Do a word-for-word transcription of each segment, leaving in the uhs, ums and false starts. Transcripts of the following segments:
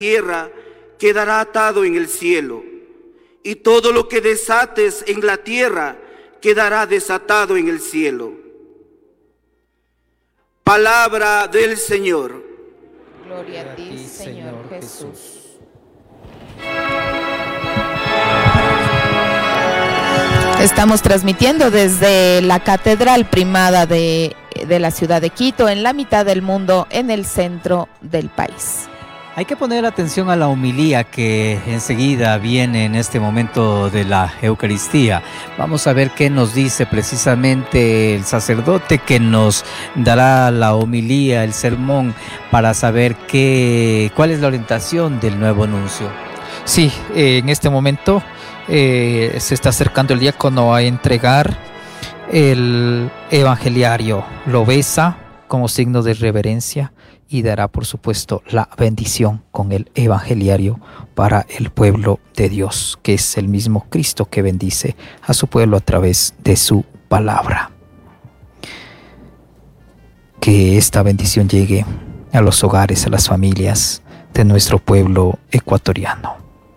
tierra quedará atado en el cielo, y todo lo que desates en la tierra quedará desatado en el cielo. Palabra del Señor. Gloria a ti, Señor Jesús. Estamos transmitiendo desde la Catedral Primada de, de la ciudad de Quito, en la mitad del mundo, en el centro del país. Hay que poner atención a la homilía que enseguida viene en este momento de la Eucaristía. Vamos a ver qué nos dice precisamente el sacerdote que nos dará la homilía, el sermón, para saber qué, cuál es la orientación del nuevo nuncio. Sí, eh, en este momento eh, se está acercando el diácono a entregar el evangeliario. Lo besa como signo de reverencia y dará, por supuesto, la bendición con el evangeliario para el pueblo de Dios, que es el mismo Cristo que bendice a su pueblo a través de su palabra. Que esta bendición llegue a los hogares, a las familias de nuestro pueblo ecuatoriano.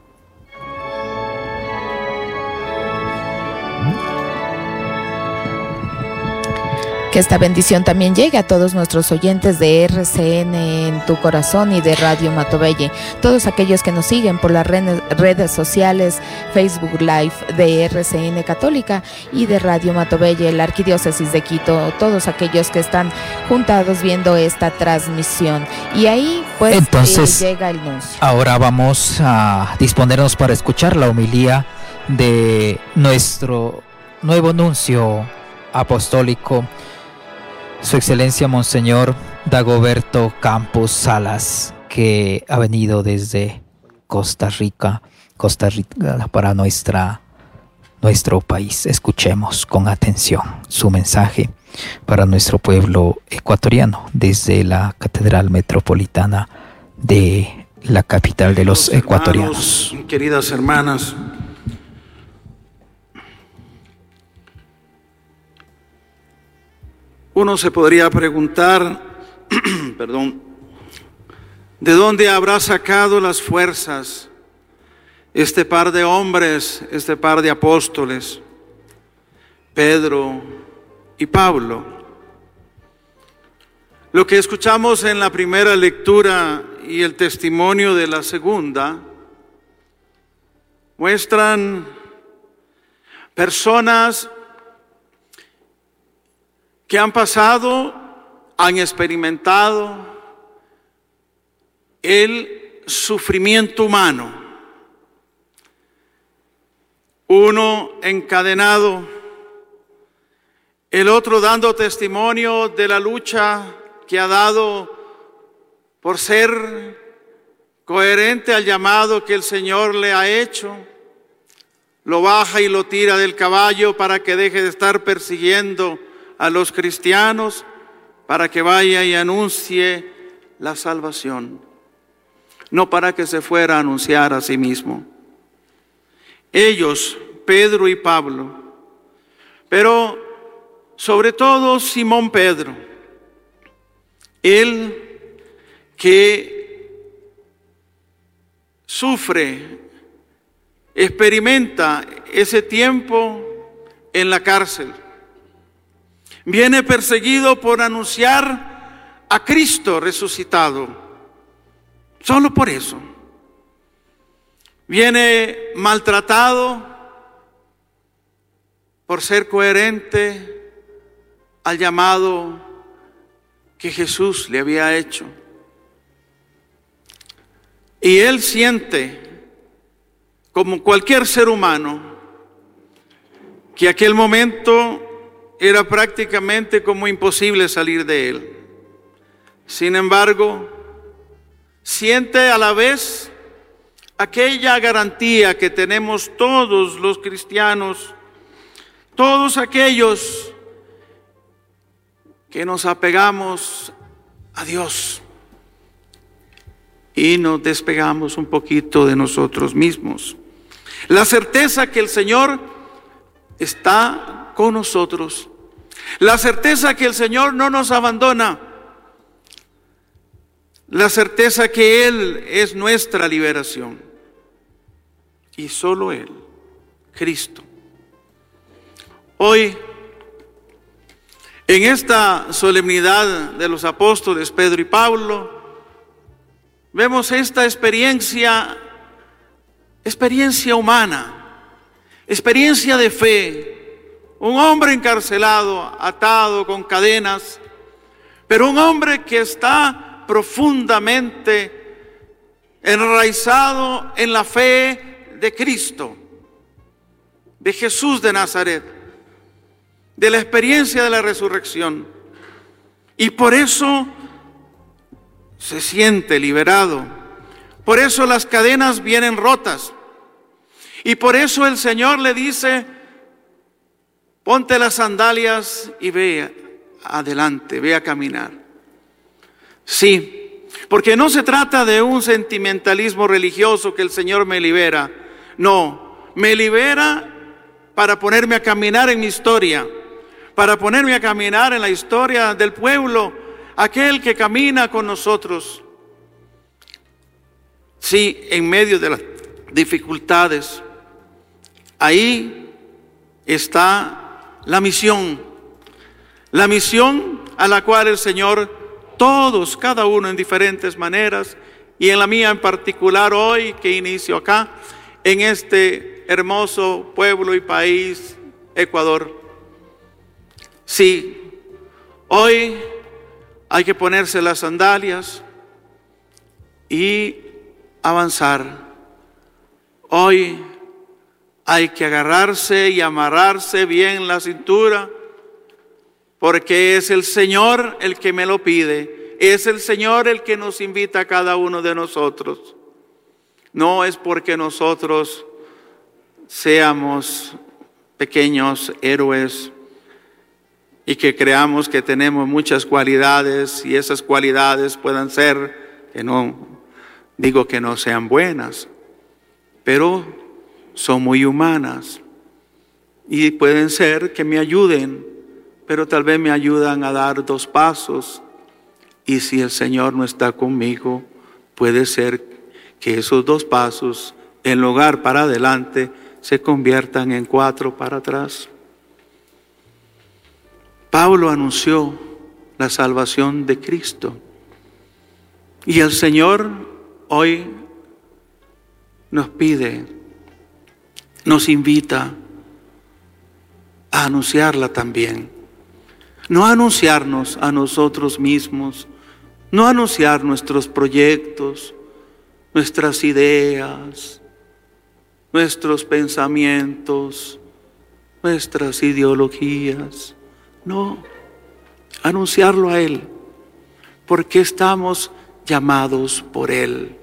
Que esta bendición también llegue a todos nuestros oyentes de R C N en tu corazón y de Radio Matobelle, todos aquellos que nos siguen por las redes sociales, Facebook Live de R C N Católica y de Radio Matobelle, la Arquidiócesis de Quito, todos aquellos que están juntados viendo esta transmisión. Y ahí pues Entonces, eh, llega el nuncio. Ahora vamos a disponernos para escuchar la homilía de nuestro nuevo nuncio apostólico, Su Excelencia Monseñor Dagoberto Campos Salas, que ha venido desde Costa Rica, Costa Rica para nuestra, nuestro país. Escuchemos con atención su mensaje para nuestro pueblo ecuatoriano desde la Catedral Metropolitana de la capital de los ecuatorianos. Hermanos, queridas hermanas, uno se podría preguntar, perdón, ¿de dónde habrá sacado las fuerzas este par de hombres, este par de apóstoles, Pedro y Pablo? Lo que escuchamos en la primera lectura y el testimonio de la segunda muestran personas que han pasado, han experimentado el sufrimiento humano. Uno encadenado, el otro dando testimonio de la lucha que ha dado por ser coherente al llamado que el Señor le ha hecho. Lo baja y lo tira del caballo para que deje de estar persiguiendo a los cristianos, para que vaya y anuncie la salvación, no para que se fuera a anunciar a sí mismo. Ellos, Pedro y Pablo, pero sobre todo Simón Pedro, él que sufre, experimenta ese tiempo en la cárcel. Viene perseguido por anunciar a Cristo resucitado. Solo por eso. Viene maltratado por ser coherente al llamado que Jesús le había hecho. Y él siente, como cualquier ser humano, que aquel momento era prácticamente como imposible salir de él. Sin embargo, siente a la vez aquella garantía que tenemos todos los cristianos, todos aquellos que nos apegamos a Dios y nos despegamos un poquito de nosotros mismos. La certeza que el Señor está con nosotros, la certeza que el Señor no nos abandona, la certeza que Él es nuestra liberación. Y solo Él, Cristo. Hoy, en esta solemnidad de los apóstoles Pedro y Pablo, vemos esta experiencia, experiencia humana, experiencia de fe. Un hombre encarcelado, atado con cadenas, pero un hombre que está profundamente enraizado en la fe de Cristo, de Jesús de Nazaret, de la experiencia de la resurrección. Y por eso se siente liberado. Por eso las cadenas vienen rotas. Y por eso el Señor le dice: ponte las sandalias y ve adelante, ve a caminar. Sí, porque no se trata de un sentimentalismo religioso que el Señor me libera. No, me libera para ponerme a caminar en mi historia, para ponerme a caminar en la historia del pueblo, aquel que camina con nosotros. Sí, en medio de las dificultades, ahí está la misión, la misión a la cual el Señor, todos, cada uno en diferentes maneras, y en la mía en particular hoy que inicio acá, en este hermoso pueblo y país, Ecuador. Sí, hoy hay que ponerse las sandalias y avanzar. Hoy hay que agarrarse y amarrarse bien la cintura, porque es el Señor el que me lo pide. Es el Señor el que nos invita a cada uno de nosotros. No es porque nosotros seamos pequeños héroes y que creamos que tenemos muchas cualidades y esas cualidades puedan ser, que no digo que no sean buenas, pero son muy humanas y pueden ser que me ayuden, pero tal vez me ayudan a dar dos pasos, y si el Señor no está conmigo, puede ser que esos dos pasos, en lugar para adelante, se conviertan en cuatro para atrás. Pablo anunció la salvación de Cristo, y el Señor hoy nos pide, nos invita a anunciarla también. No a anunciarnos a nosotros mismos, no a anunciar nuestros proyectos, nuestras ideas, nuestros pensamientos, nuestras ideologías. No, anunciarlo a Él, porque estamos llamados por Él.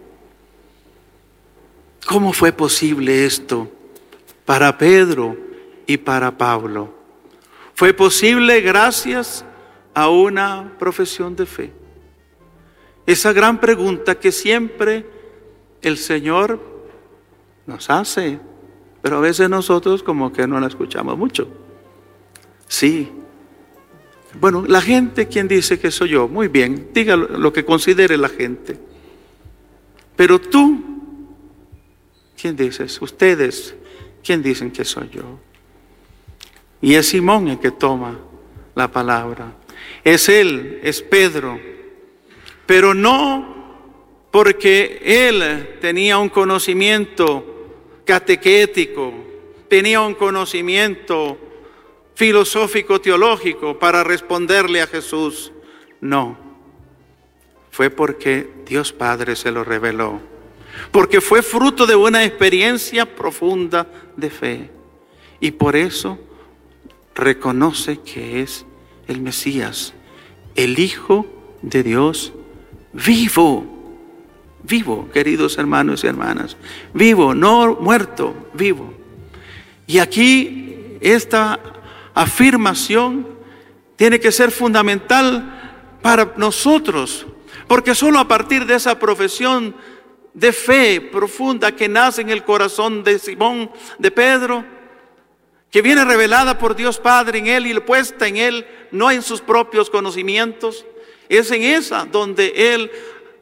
¿Cómo fue posible esto para Pedro y para Pablo? Fue posible gracias a una profesión de fe. Esa gran pregunta que siempre el Señor nos hace, pero a veces nosotros como que no la escuchamos mucho. Sí. Bueno, la gente, ¿quién dice que soy yo? Muy bien, diga lo que considere la gente. Pero tú, ¿quién dices? Ustedes, ¿quién dicen que soy yo? Y es Simón el que toma la palabra. Es él, es Pedro. Pero no porque él tenía un conocimiento catequético, tenía un conocimiento filosófico teológico para responderle a Jesús. No, fue porque Dios Padre se lo reveló, porque fue fruto de una experiencia profunda de fe, y por eso reconoce que es el Mesías, el Hijo de Dios vivo, vivo, queridos hermanos y hermanas, vivo, no muerto, vivo. Y aquí esta afirmación tiene que ser fundamental para nosotros, porque solo a partir de esa profesión de fe profunda que nace en el corazón de Simón, de Pedro, que viene revelada por Dios Padre en él y puesta en él, no en sus propios conocimientos, es en esa donde él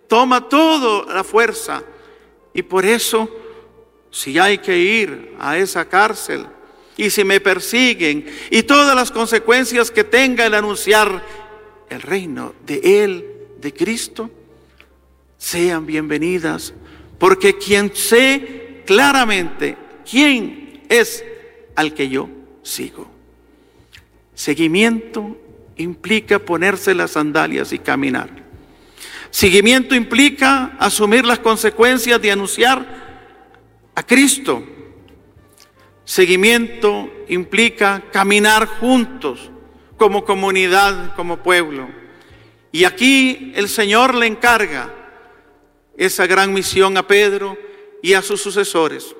toma toda la fuerza. Y por eso, si hay que ir a esa cárcel, y si me persiguen, y todas las consecuencias que tenga el anunciar el reino de Él, de Cristo, sean bienvenidas, porque quien sé claramente quién es al que yo sigo. Seguimiento implica ponerse las sandalias y caminar. Seguimiento implica asumir las consecuencias de anunciar a Cristo. Seguimiento implica caminar juntos como comunidad, como pueblo. Y aquí el Señor le encarga esa gran misión a Pedro y a sus sucesores.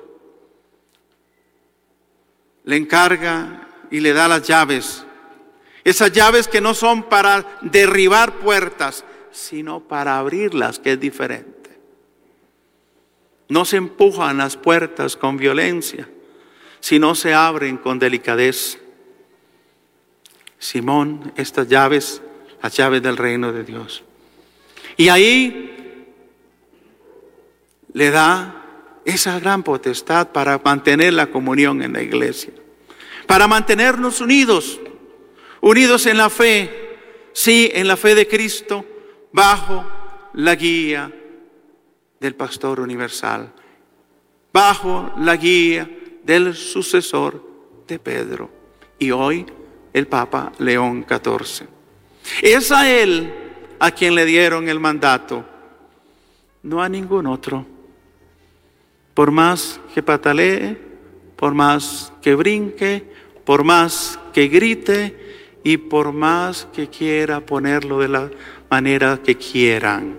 Le encarga y le da las llaves. Esas llaves que no son para derribar puertas, sino para abrirlas, que es diferente. No se empujan las puertas con violencia, sino se abren con delicadeza. Simón, estas llaves, las llaves del reino de Dios. Y ahí le da esa gran potestad para mantener la comunión en la iglesia, para mantenernos unidos, unidos en la fe, sí, en la fe de Cristo, bajo la guía del pastor universal, bajo la guía del sucesor de Pedro, y hoy el Papa León catorce. Es a él a quien le dieron el mandato, no a ningún otro. Por más que patalee, por más que brinque, por más que grite y por más que quiera ponerlo de la manera que quieran,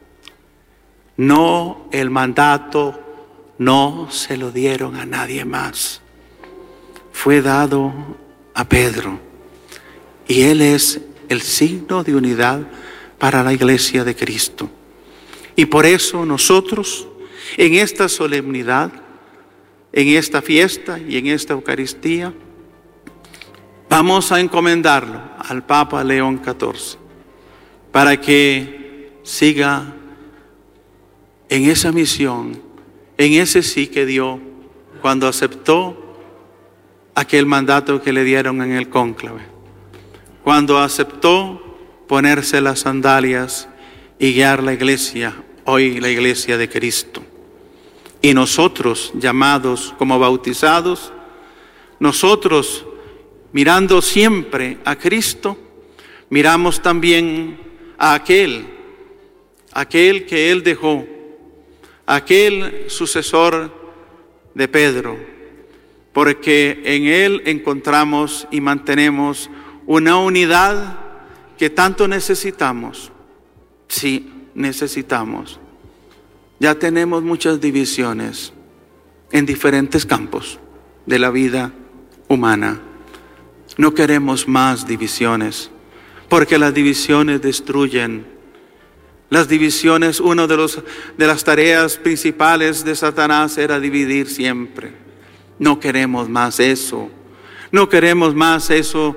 no, el mandato no se lo dieron a nadie más. Fue dado a Pedro. Y él es el signo de unidad para la iglesia de Cristo. Y por eso nosotros, en esta solemnidad, en esta fiesta y en esta Eucaristía, vamos a encomendarlo al Papa León catorce, para que siga en esa misión, en ese sí que dio cuando aceptó aquel mandato que le dieron en el cónclave, cuando aceptó ponerse las sandalias y guiar la iglesia, hoy la iglesia de Cristo. Y nosotros, llamados como bautizados, nosotros mirando siempre a Cristo, miramos también a aquel, aquel que Él dejó, aquel sucesor de Pedro, porque en Él encontramos y mantenemos una unidad que tanto necesitamos. Sí, necesitamos. Ya tenemos muchas divisiones en diferentes campos de la vida humana. No queremos más divisiones, porque las divisiones destruyen. Las divisiones, una de, los, de las tareas principales de Satanás era dividir siempre. No queremos más eso. No queremos más eso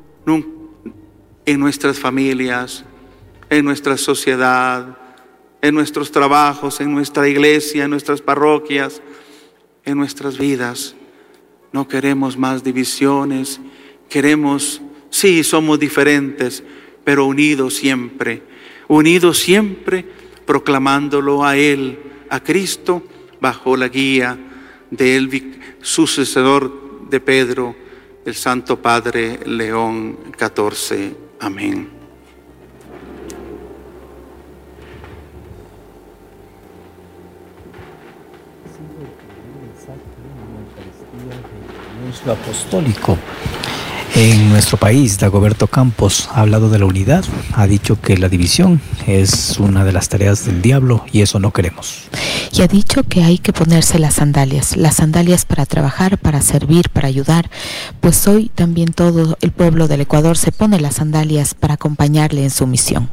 en nuestras familias, en nuestra sociedad, en nuestros trabajos, en nuestra iglesia, en nuestras parroquias, en nuestras vidas. No queremos más divisiones. Queremos, sí, somos diferentes, pero unidos siempre. Unidos siempre, proclamándolo a Él, a Cristo, bajo la guía del sucesor de Pedro, el Santo Padre León catorce. Amén. Lo apostólico en nuestro país. Dagoberto Campos ha hablado de la unidad, ha dicho que la división es una de las tareas del diablo y eso no queremos. Y ha dicho que hay que ponerse las sandalias, las sandalias para trabajar, para servir, para ayudar, pues hoy también todo el pueblo del Ecuador se pone las sandalias para acompañarle en su misión.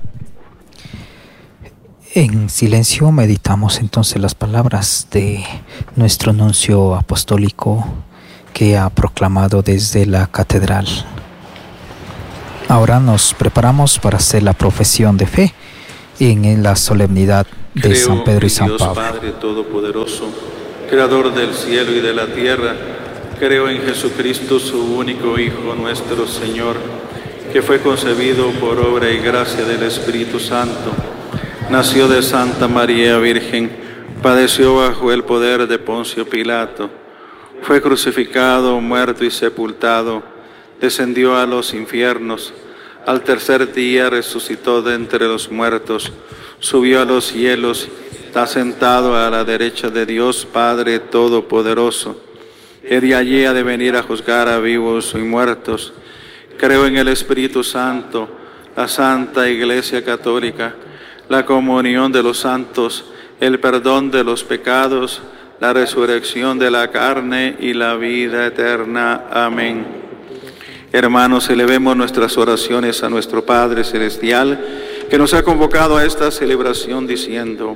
En silencio meditamos entonces las palabras de nuestro nuncio apostólico que ha proclamado desde la catedral. Ahora nos preparamos para hacer la profesión de fe y en la solemnidad de Creo San Pedro y en San Dios Pablo. Padre Todopoderoso, Creador del cielo y de la tierra. Creo en Jesucristo, su único Hijo, nuestro Señor, que fue concebido por obra y gracia del Espíritu Santo. Nació de Santa María Virgen, padeció bajo el poder de Poncio Pilato, fue crucificado, muerto y sepultado, descendió a los infiernos, al tercer día resucitó de entre los muertos, subió a los cielos, está sentado a la derecha de Dios Padre Todopoderoso, y de allí ha de venir a juzgar a vivos y muertos. Creo en el Espíritu Santo, la Santa Iglesia Católica, la comunión de los santos, el perdón de los pecados, la resurrección de la carne y la vida eterna. Amén. Hermanos, elevemos nuestras oraciones a nuestro Padre Celestial, que nos ha convocado a esta celebración diciendo: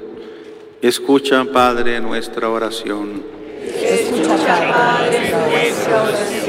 escucha, Padre, nuestra oración. Escucha, Padre, nuestra oración.